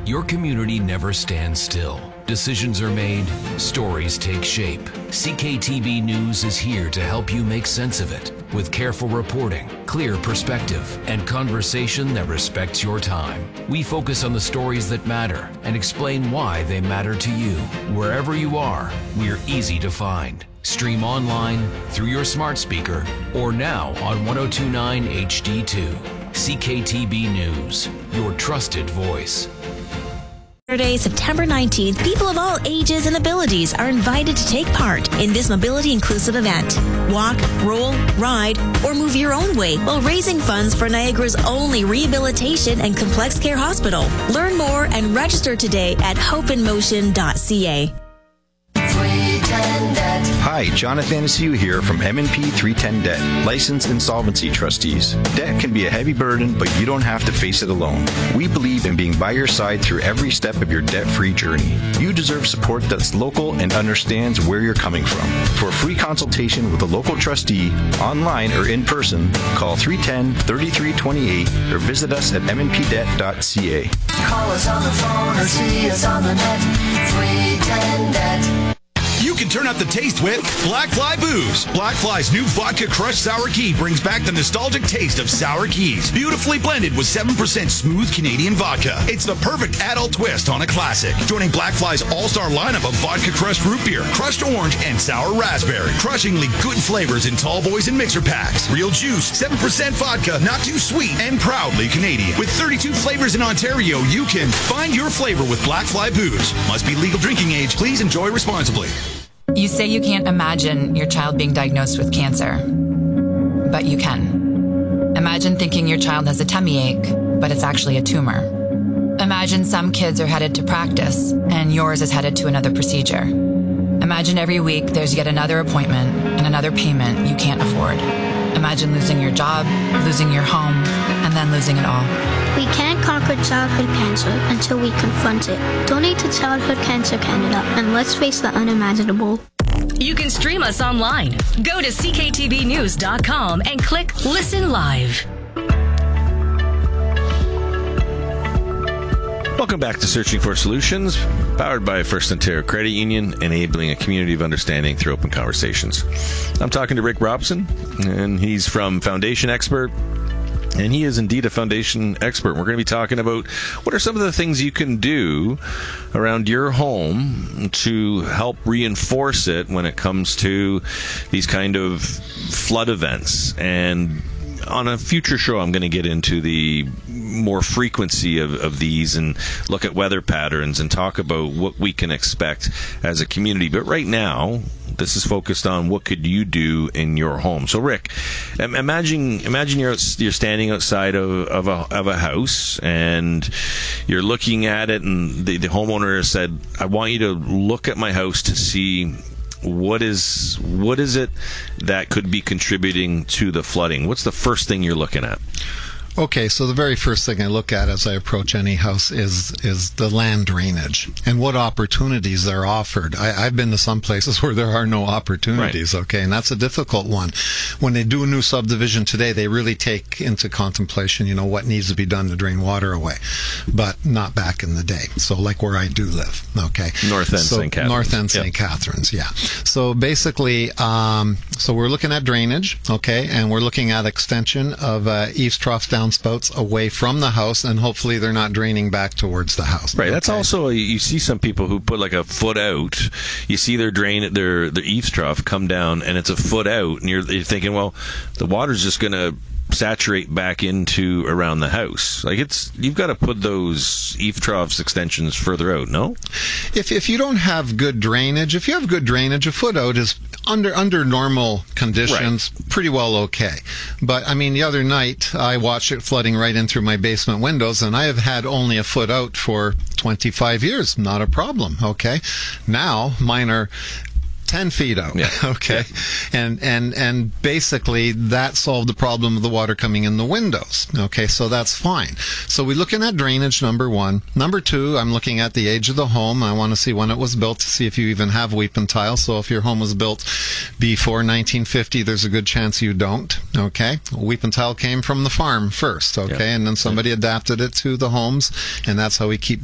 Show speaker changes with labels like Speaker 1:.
Speaker 1: Your community never stands still. Decisions are made, stories take shape. CKTB News is here to help you make sense of it with careful reporting, clear perspective, and conversation that respects your time. We focus on the stories that matter and explain why they matter to you. Wherever you are, we're easy to find. Stream online, through your smart speaker, or now on 1029 HD2. CKTB News, your trusted voice.
Speaker 2: Saturday, September 19th, people of all ages and abilities are invited to take part in this mobility-inclusive event. Walk, roll, ride, or move your own way while raising funds for Niagara's only rehabilitation and complex care hospital. Learn more and register today at hopeinmotion.ca.
Speaker 3: Hi, Jonathan Asiu here from M&P 310 Debt, licensed insolvency trustees. Debt can be a heavy burden, but you don't have to face it alone. We believe in being by your side through every step of your debt-free journey. You deserve support that's local and understands where you're coming from. For a free consultation with a local trustee, online or in person, call 310-3328 or visit us at mnpdebt.ca.
Speaker 4: Call us on the phone or see us on the net. 310 Debt.
Speaker 5: You can turn up the taste with Black Fly Booze. Black Fly's new vodka crushed sour key brings back the nostalgic taste of sour keys. Beautifully blended with 7% smooth Canadian vodka. It's the perfect adult twist on a classic. Joining Black Fly's all-star lineup of vodka crushed root beer, crushed orange, and sour raspberry. Crushingly good flavors in tall boys and mixer packs. Real juice, 7% vodka, not too sweet, and proudly Canadian. With 32 flavors in Ontario, you can find your flavor with Black Fly Booze. Must be legal drinking age. Please enjoy responsibly.
Speaker 6: You say you can't imagine your child being diagnosed with cancer, but you can. Imagine thinking your child has a tummy ache, but it's actually a tumor. Imagine some kids are headed to practice, and yours is headed to another procedure. Imagine every week there's yet another appointment and another payment you can't afford. Imagine losing your job, losing your home, and then losing it all.
Speaker 7: We can't conquer childhood cancer until we confront it. Donate to Childhood Cancer Canada and let's face the unimaginable.
Speaker 8: You can stream us online. Go to cktvnews.com and click Listen Live.
Speaker 9: Welcome back to Searching for Solutions, powered by First Ontario Credit Union, enabling a community of understanding through open conversations. I'm talking to Rick Robson, and he's from Foundation Expert. And he is indeed a foundation expert. We're going to be talking about what are some of the things you can do around your home to help reinforce it when it comes to these kind of flood events. And on a future show, I'm going to get into the more frequency of these and look at weather patterns and talk about what we can expect as a community. But right now, this is focused on what could you do in your home. So, Rick, imagine you're standing outside of a house and you're looking at it, and the homeowner has said, "I want you to look at my house to see what is it that could be contributing to the flooding." What's the first thing you're looking at?
Speaker 10: Okay, so the very first thing I look at as I approach any house is the land drainage and what opportunities are offered. I've been to some places where there are no opportunities, right. Okay, and that's a difficult one. When they do a new subdivision today, they really take into contemplation, what needs to be done to drain water away, but not back in the day. So like where I do live, okay?
Speaker 9: North End St. Catharines.
Speaker 10: North End St. Catharines, yeah. So basically, so we're looking at drainage, okay, and we're looking at extension of eaves trough downspouts away from the house, and hopefully they're not draining back towards the house.
Speaker 9: Right.
Speaker 10: Okay?
Speaker 9: That's also, you see some people who put like a foot out. You see their eaves trough come down, and it's a foot out, and you're thinking, well, the water's just going to saturate back into around the house. Like you've got to put those eave troughs extensions further out, no?
Speaker 10: If you don't have good drainage, if you have good drainage, a foot out is under normal conditions, right, pretty well okay. But I mean, the other night I watched it flooding right in through my basement windows, and I have had only a foot out for 25 years. Not a problem. Okay. Now mine are 10 feet out.
Speaker 9: Yeah.
Speaker 10: Okay. Yeah. And basically that solved the problem of the water coming in the windows. Okay. So that's fine. So we're looking at drainage, number one. Number two, I'm looking at the age of the home. I want to see when it was built to see if you even have weeping tile. So if your home was built before 1950, there's a good chance you don't. Okay. Weeping tile came from the farm first. Okay. Yeah. And then somebody adapted it to the homes, and that's how we keep